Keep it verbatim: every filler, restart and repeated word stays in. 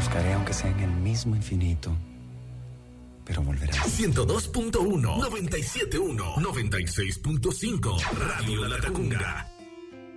buscaré aunque sea en el mismo infinito, pero volveré. ciento dos punto uno, noventa y siete punto uno, noventa y seis punto cinco, Radio La Tacunga.